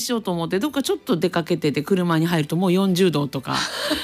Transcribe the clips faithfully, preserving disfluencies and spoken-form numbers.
しようと思ってどっかちょっと出かけてて車に入るともうよんじゅうどとか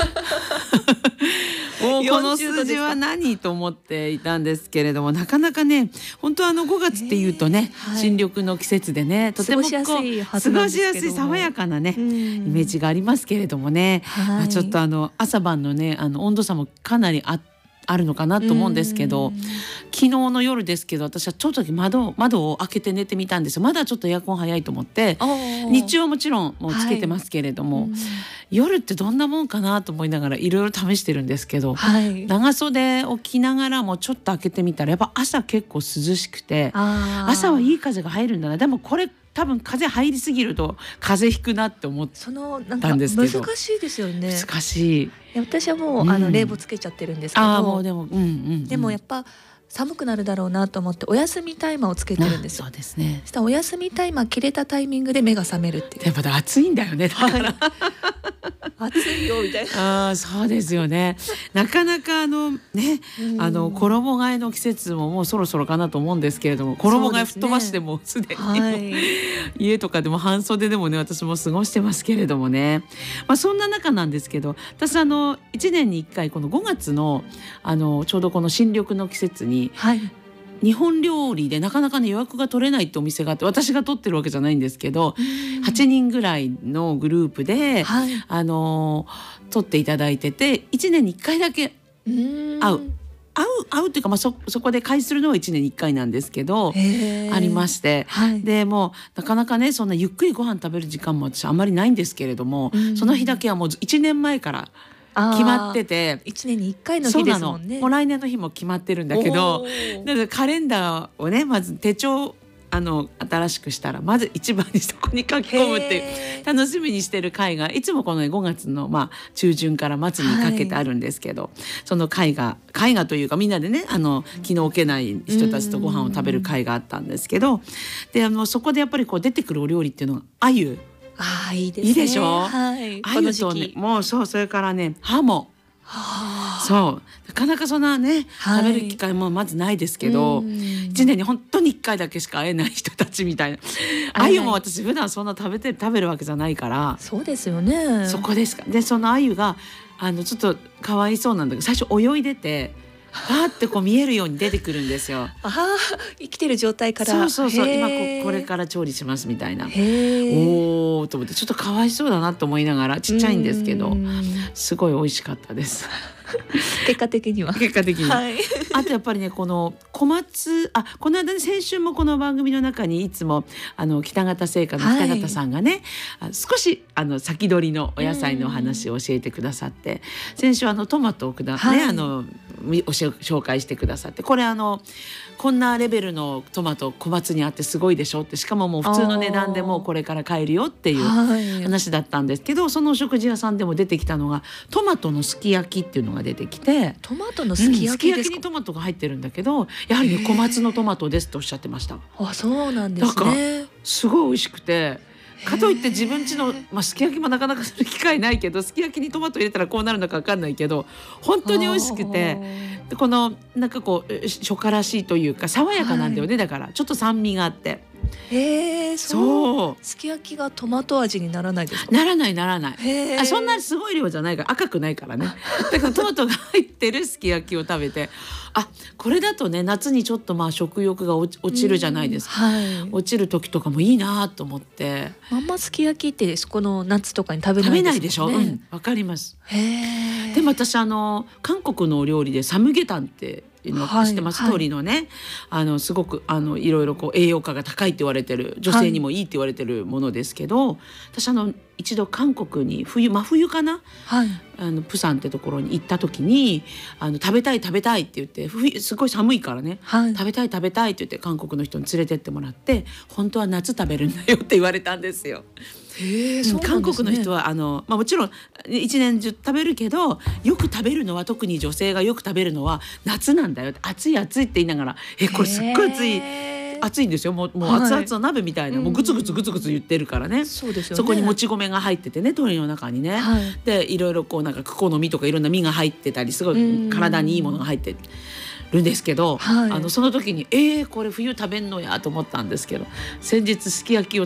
もうこの数字は何と思っていたんですけれども、なかなかね本当あのごがつっていうとね、はい、新緑の季節でねとてもこう過ごしやすい過ごしやすい爽やかなねイメージがありますけれどもね、はい、まあ、ちょっとあの朝晩のねあの温度差もかなりあってあるのかなと思うんですけど、昨日の夜ですけど私はちょっと窓窓を開けて寝てみたんですよ。まだちょっとエアコン早いと思って日中はもちろんもうつけてますけれども、はい、夜ってどんなもんかなと思いながらいろいろ試してるんですけど、はい、長袖を着ながらもちょっと開けてみたらやっぱ朝結構涼しくて、朝はいい風が入るんだな。でもこれ多分風入りすぎると風邪ひくなって思ったんですけど、 そのなんか難しいですよね。 難しい。 私はもう、うん、あの冷房つけちゃってるんですけど、 あもうでも、うんうんうん、 でもやっぱ寒くなるだろうなと思ってお休みタイマーをつけてるんですよ。 そうですね。 そしたらお休みタイマー切れたタイミングで目が覚めるっていう。 でもまだ暑いんだよねだから、 はい、暑いよみたいな。 あそうですよね。なかなかあのね、あの衣替えの季節ももうそろそろかなと思うんですけれども、衣替え吹っ飛ばしてもすでに、はい、家とかでも半袖でもね私も過ごしてますけれどもね、まあ、そんな中なんですけど、私あのいちねんにいっかいこのごがつのあのちょうどこの新緑の季節に、はい、日本料理でなかなか、ね、予約が取れないってお店があって、私が取ってるわけじゃないんですけどはちにんぐらいのグループで、はい、あの取っていただいてていちねんにいっかいだけ会う会う会うっていうか、まあ、そ, そこで会するのはいちねんにいっかいなんですけどありまして、はい、でもうなかなかねそんなゆっくりご飯食べる時間も私あんまりないんですけれども、その日だけはもういちねんまえから決まってて、 いちねんにいっかいの日ですもんね。 もう来年の日も決まってるんだけど、だからカレンダーをねまず手帳あの新しくしたらまず一番にそこに書き込むっていう楽しみにしてる会がいつもこの、ね、ごがつの、まあ、中旬から末にかけてあるんですけど、はい、その会が会がというかみんなでねあの気の置けない人たちとご飯を食べる会があったんですけど、であのそこでやっぱりこう出てくるお料理っていうのが鮎。 あいいですね。 いいでしょ。 はい。 鮎とねもうそうそれからねハモ。はあ、そうなかなかそんなね、はい、食べる機会もまずないですけどいちねんに本当にいっかいだけしか会えない人たちみたいな。鮎も私普段そんな食べて食べるわけじゃないから。 そうですよね。 そこですか。でその鮎があのちょっとかわいそうなんだけど最初泳いでてパーってこう見えるように出てくるんですよ。 あ生きてる状態から。 そうそうそう今 こ, これから調理しますみたいな。おおと思ってちょっとかわいそうだなと思いながらちっちゃいんですけどすごい美味しかったです結果的には結果的に、はい、あとやっぱりねこの小松あこの間ね先週もこの番組の中にいつもあの北方製菓の北方さんがね、はい、少しあの先取りのお野菜の話を教えてくださって先週あのトマトをくだ、はい、ねあのおし紹介してくださってこれあのこんなレベルのトマト小松にあってすごいでしょってしかももう普通の値段でもうこれから買えるよっていう話だったんですけど、はい、そのお食事屋さんでも出てきたのがトマトのすき焼きっていうのが出てきてトマトのすき焼きですか、うん、 すき焼きにトマトが入ってるんだけどやはりね小松のトマトですとおっしゃってました。 あそうなんですね。 だからすごい美味しくてかといって自分家の、まあ、すき焼きもなかなかする機会ないけどすき焼きにトマト入れたらこうなるのか分かんないけど本当に美味しくてでこのなんかこう初夏らしいというか爽やかなんだよね、はい、だからちょっと酸味があってへーそうすき焼きがトマト味にならないですか。 ならないならないあそんなすごい量じゃないから赤くないからねだからトマトが入ってるすき焼きを食べてあこれだとね夏にちょっとまあ食欲が落ちるじゃないですか、はい、落ちる時とかもいいなと思ってまんますき焼きってこの夏とかに食べないですもんね。 食べないでしょ、うん、わかります。へでも私あの韓国のお料理でサムゲタンっての知ってます、はい、鶏のねあのすごくあのいろいろこう栄養価が高いって言われてる女性にもいいって言われてるものですけど、はい、私あの一度韓国に冬真冬かな、はい、あのプサンってところに行った時にあの食べたい食べたいって言って冬すごい寒いからね、はい、食べたい食べたいって言って韓国の人に連れてってもらって本当は夏食べるんだよって言われたんですよ。へそうなんですね、韓国の人はあの、まあ、もちろん一年中食べるけどよく食べるのは特に女性がよく食べるのは夏なんだよ暑い暑いって言いながらえこれすっごい暑い熱いんですよ。もう、もう熱々の鍋みたいな、はい、もうグツグツグツグツ言ってるからね、うん、そうですよね。そこにもち米が入っててね鶏の中にね、はい、でいろいろこうなんかクコの実とかいろんな実が入ってたりすごい体にいいものが入ってるんですけど、はい、あのその時にえー、これ冬食べんのやと思ったんですけど先日すき焼きを